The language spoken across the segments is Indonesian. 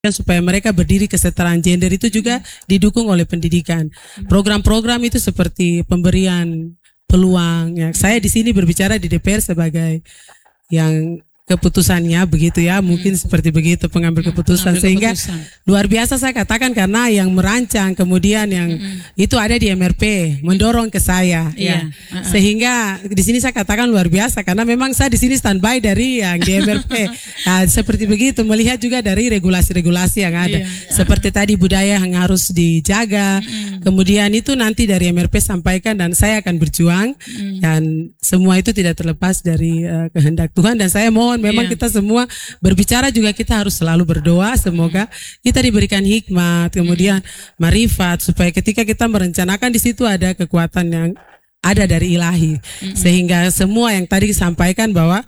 supaya mereka berdiri kesetaraan gender itu juga didukung oleh pendidikan. Program-program itu seperti pemberian peluang. Ya, saya di sini berbicara di DPR sebagai yang keputusannya begitu ya, mungkin seperti begitu pengambil keputusan, sehingga luar biasa saya katakan karena yang merancang kemudian yang itu ada di MRP mendorong ke saya ya. Sehingga di sini saya katakan luar biasa karena memang saya di sini standby dari yang di MRP. Nah, seperti begitu, melihat juga dari regulasi-regulasi yang ada. Seperti tadi budaya yang harus dijaga. Kemudian itu nanti dari MRP sampaikan dan saya akan berjuang dan semua itu tidak terlepas dari kehendak Tuhan, dan saya mohon memang kita semua berbicara juga kita harus selalu berdoa semoga kita diberikan hikmat, kemudian marifat, supaya ketika kita merencanakan di situ ada kekuatan yang ada dari ilahi, sehingga semua yang tadi disampaikan bahwa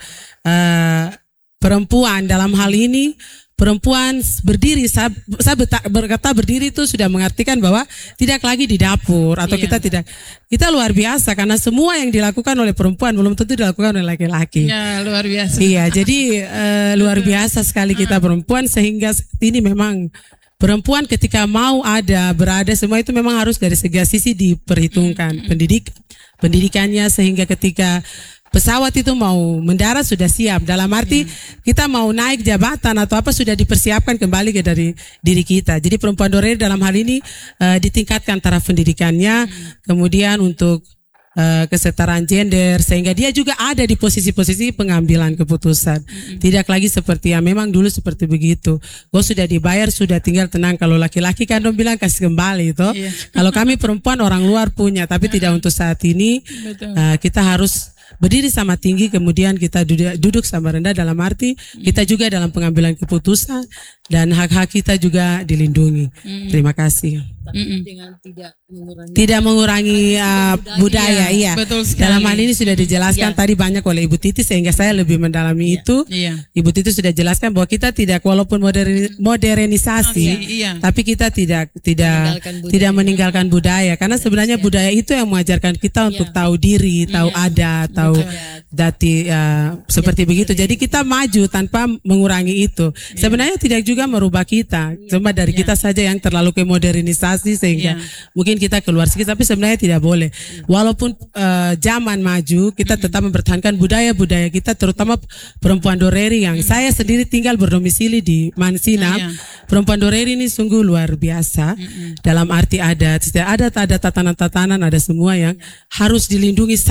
perempuan dalam hal ini, perempuan berdiri, saya berkata berdiri itu sudah mengartikan bahwa tidak lagi di dapur atau kita luar biasa karena semua yang dilakukan oleh perempuan belum tentu dilakukan oleh laki-laki. Ya, luar biasa. Iya, jadi luar biasa sekali kita perempuan, sehingga ini memang perempuan ketika mau berada semua itu memang harus dari segala sisi diperhitungkan. Pendidikannya sehingga ketika pesawat itu mau mendarat sudah siap, dalam arti kita mau naik jabatan atau apa sudah dipersiapkan kembali ke dari diri kita. Jadi perempuan Doreri dalam hal ini ditingkatkan taraf pendidikannya, kemudian untuk kesetaraan gender, sehingga dia juga ada di posisi-posisi pengambilan keputusan. Tidak lagi seperti yang memang dulu seperti begitu. Gue sudah dibayar, sudah tinggal tenang. Kalau laki-laki kan dong bilang kasih kembali itu. Kalau kami perempuan orang luar punya, tapi tidak untuk saat ini. Kita harus berdiri sama tinggi, kemudian kita duduk sama rendah, dalam arti kita juga dalam pengambilan keputusan dan hak-hak kita juga dilindungi. Terima kasih. Dengan tidak mengurangi budaya, iya. Betul sekali. Dalam hal ini sudah dijelaskan tadi banyak oleh Ibu Titi, sehingga saya lebih mendalami itu. Ibu Titi sudah jelaskan bahwa kita tidak, walaupun modernisasi, tapi kita tidak meninggalkan budaya, karena sebenarnya budaya itu yang mengajarkan kita untuk tahu diri, tahu adat, tahu dati, seperti begitu. Jadi kita maju tanpa mengurangi itu. Sebenarnya tidak juga merubah kita, cuma dari kita saja yang terlalu ke modernisasi sehingga mungkin kita keluar sedikit, tapi sebenarnya tidak boleh. Walaupun zaman maju, kita tetap mempertahankan budaya-budaya kita, terutama perempuan Doreri yang saya sendiri tinggal berdomisili di Mansinap. Perempuan Doreri ini sungguh luar biasa dalam arti adat, ada tatanan-tatanan, ada semua yang harus dilindungi.